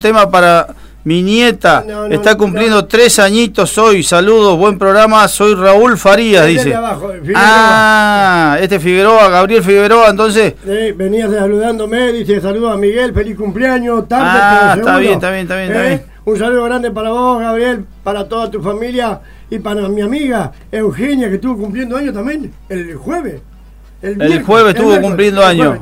tema para mi nieta. Está cumpliendo 3 añitos hoy. Saludos, buen programa. Soy Raúl Farías, dice. Abajo, Figueroa, Gabriel Figueroa, entonces. Venías saludándome, dice, saludos a Miguel, feliz cumpleaños, tarde, pero está bien. Un saludo grande para vos, Gabriel, para toda tu familia y para mi amiga Eugenia, que estuvo cumpliendo años también el jueves. El jueves estuvo cumpliendo años.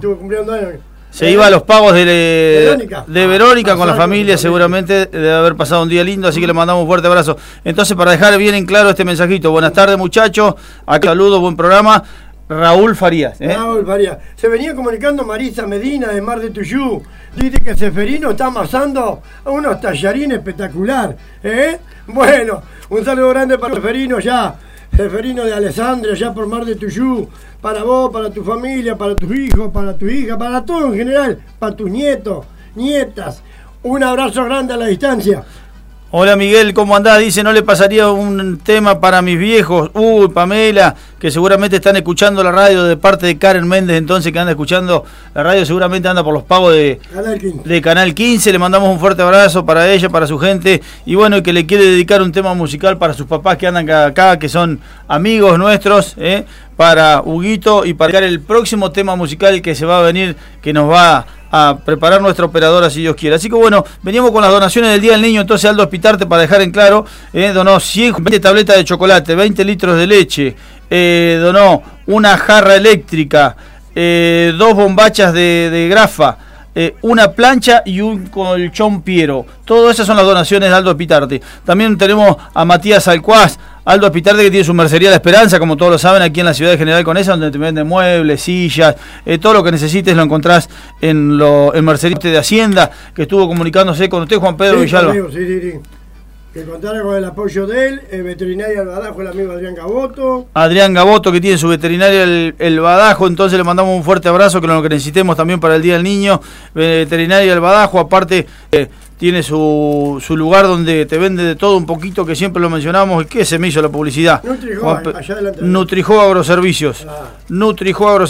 Se iba a los pagos de Verónica con la familia, seguramente debe haber pasado un día lindo, así que le mandamos un fuerte abrazo. Entonces, para dejar bien en claro este mensajito, buenas tardes muchachos, aquí saludos, buen programa. Raúl Farías. Raúl Farías. Se venía comunicando Marisa Medina de Mar de Tuyú. Dice que Seferino está amasando unos tallarines espectacular. Bueno, un saludo grande para Seferino ya. Seferino de Alessandria, ya por Mar de Tuyú. Para vos, para tu familia, para tus hijos, para tu hija, para todo en general. Para tus nietos, nietas. Un abrazo grande a la distancia. Hola Miguel, ¿cómo andás? Dice, ¿no le pasaría un tema para mis viejos? Pamela, que seguramente están escuchando la radio de parte de Karen Méndez, entonces que anda escuchando la radio, seguramente anda por los pagos de Canal 15. Le mandamos un fuerte abrazo para ella, para su gente, y bueno, que le quiere dedicar un tema musical para sus papás que andan acá, que son amigos nuestros, para Huguito y para el próximo tema musical que se va a venir, que nos va a preparar nuestra operadora si Dios quiere. Así que bueno, veníamos con las donaciones del Día del Niño. Entonces Aldo Espitarte, para dejar en claro, donó 20 tabletas de chocolate, 20 litros de leche, donó una jarra eléctrica, 2 bombachas de grafa, una plancha y un colchón Piero. Todas esas son las donaciones de Aldo Espitarte. También tenemos a Matías Alcuaz, Aldo Espitarte, que tiene su mercería La Esperanza, como todos lo saben, aquí en la ciudad de General Conesa, donde te venden muebles, sillas, todo lo que necesites lo encontrás en Mercería de Hacienda, que estuvo comunicándose con usted, Juan Pedro Villalba. Sí. Que contara con el apoyo de él, el veterinario del Badajo, el amigo Adrián Gaboto. Adrián Gaboto, que tiene su veterinario el Badajo, entonces le mandamos un fuerte abrazo, que lo que necesitemos también para el Día del Niño. Veterinario del Badajo, aparte tiene su lugar donde te vende de todo un poquito, que siempre lo mencionamos, y que se me hizo la publicidad. Nutrijo, allá adelante. Nutrijo Agroservicios. Nutrijo Agroservicios.